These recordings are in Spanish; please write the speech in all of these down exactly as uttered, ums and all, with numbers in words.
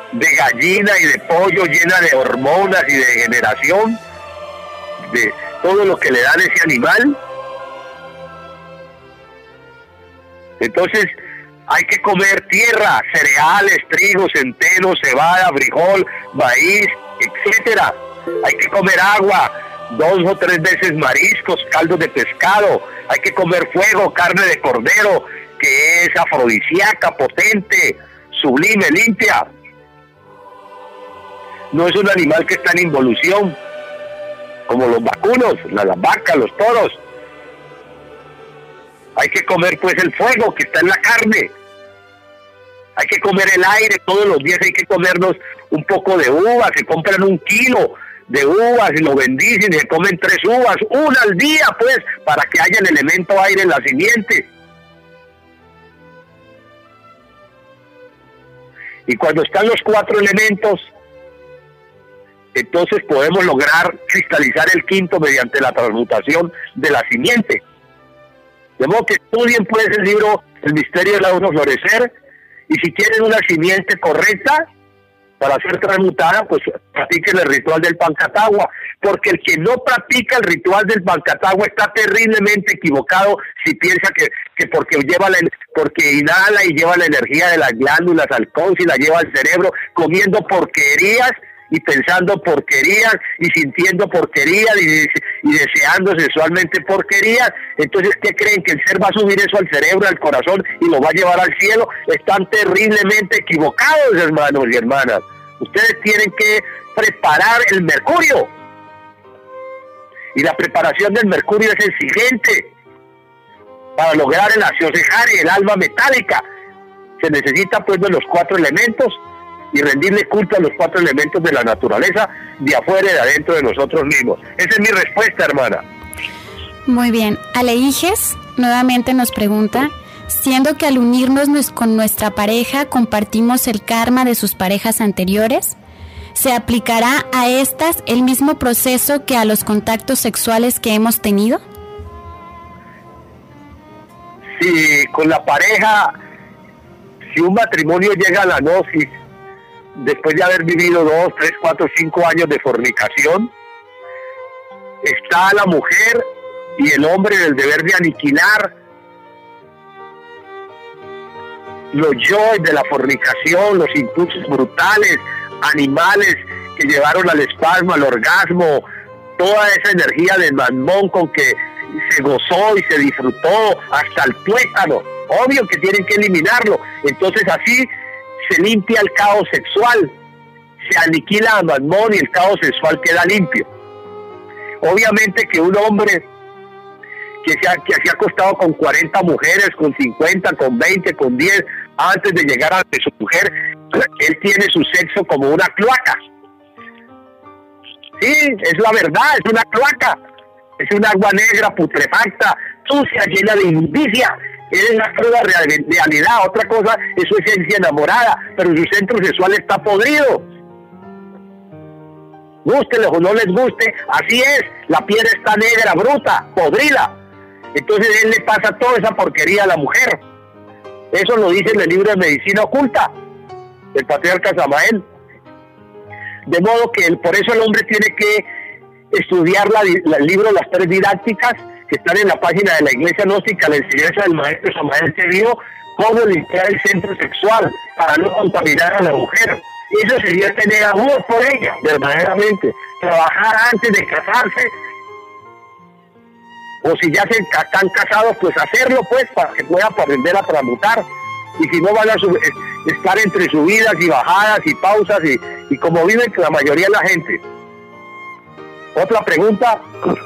de gallina y de pollo llena de hormonas y de degeneración, de todo lo que le dan a ese animal. Entonces hay que comer tierra, cereales, trigo, centeno, cebada, frijol, maíz, etcétera. Hay que comer agua, dos o tres veces mariscos, caldos de pescado. Hay que comer fuego, carne de cordero, que es afrodisíaca, potente, sublime, limpia. No es un animal que está en involución, como los vacunos, las, las vacas, los toros. Hay que comer pues el fuego que está en la carne. Hay que comer el aire, todos los días hay que comernos un poco de uvas. Se compran un kilo de uvas y lo bendicen y se comen tres uvas, una al día pues, para que haya el elemento aire en la simiente. Y cuando están los cuatro elementos, entonces podemos lograr cristalizar el quinto mediante la transmutación de la simiente. De modo que estudien pues el libro El misterio del auto florecer, y si quieren una simiente correcta para ser transmutada, pues practiquen el ritual del Pancatagua, porque el que no practica el ritual del Pancatagua está terriblemente equivocado si piensa que, que porque lleva la, porque inhala y lleva la energía de las glándulas al y la lleva al cerebro, comiendo porquerías y pensando porquerías y sintiendo porquerías y, y deseando sexualmente porquerías. Entonces, ¿qué creen? ¿Que el ser va a subir eso al cerebro, al corazón y lo va a llevar al cielo? Están terriblemente equivocados, hermanos y hermanas. Ustedes tienen que preparar el mercurio, y la preparación del mercurio es exigente para lograr el asiosejare, el alma metálica. Se necesita pues de los cuatro elementos y rendirle culto a los cuatro elementos de la naturaleza, de afuera y de adentro de nosotros mismos. Esa es mi respuesta, hermana. Muy bien. Aleijes nuevamente nos pregunta, siendo que al unirnos con nuestra pareja compartimos el karma de sus parejas anteriores, ¿se aplicará a estas el mismo proceso que a los contactos sexuales que hemos tenido? Si con la pareja, si un matrimonio llega a la gnosis, después de haber vivido dos, tres, cuatro, cinco años de fornicación, está la mujer y el hombre en el deber de aniquilar los yoes de la fornicación, los impulsos brutales, animales que llevaron al espasmo, al orgasmo, toda esa energía del mamón con que se gozó y se disfrutó hasta el tuétano. Obvio que tienen que eliminarlo. Entonces así se limpia el caos sexual, se aniquila a mamón y el caos sexual queda limpio. Obviamente que un hombre que se, ha, que se ha acostado con cuarenta mujeres, con cincuenta, con veinte, con diez, antes de llegar a su mujer, él tiene su sexo como una cloaca. Sí, es la verdad, es una cloaca. Es un agua negra, putrefacta, sucia, llena de inmundicia. Es la cruda realidad. Otra cosa es su esencia enamorada, pero su centro sexual está podrido. Gústeles o no les guste, así es. La piel está negra, bruta, podrida. Entonces él le pasa toda esa porquería a la mujer. Eso lo dice en el libro de Medicina Oculta, el patriarca Samael. De modo que el, por eso el hombre tiene que estudiar la, la, el libro Las Tres Didácticas, que están en la página de la Iglesia Gnóstica, la enseñanza del maestro Samael, que dio cómo limpiar el centro sexual para no contaminar a la mujer. Eso sería tener amor por ella, verdaderamente. Trabajar antes de casarse, o si ya se están casados, pues hacerlo pues para que puedan aprender a transmutar. Y si no, van a sub- estar entre subidas y bajadas y pausas y, y como viven la mayoría de la gente. Otra pregunta.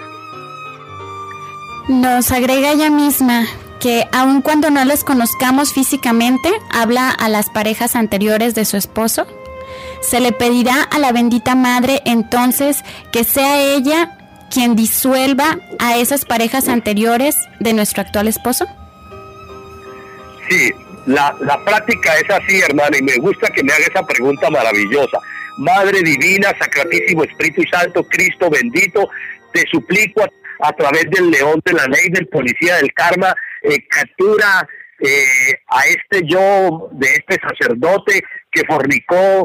Nos agrega ella misma que aun cuando no les conozcamos físicamente, habla a las parejas anteriores de su esposo. ¿Se le pedirá a la bendita madre entonces que sea ella quien disuelva a esas parejas anteriores de nuestro actual esposo? Sí, la, la práctica es así, hermana, y me gusta que me haga esa pregunta maravillosa. Madre divina, Sacratísimo Espíritu Santo, Cristo bendito, te suplico a, a través del león de la ley, del policía del karma, eh, captura eh, a este yo, de este sacerdote que fornicó